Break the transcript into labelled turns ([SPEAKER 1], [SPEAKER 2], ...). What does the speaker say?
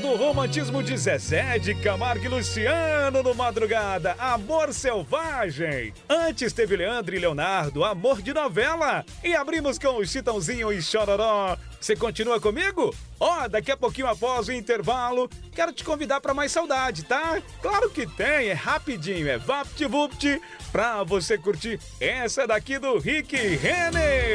[SPEAKER 1] do romantismo de Zezé de Camargo e Luciano no Madrugada, Amor Selvagem. Antes teve Leandro e Leonardo, Amor de Novela. E abrimos com o Chitãozinho e Chororó. Você continua comigo? Daqui a pouquinho após o intervalo, quero te convidar para mais saudade, tá? Claro que tem, é rapidinho, é VaptVupt, pra você curtir essa daqui do Rick Renner.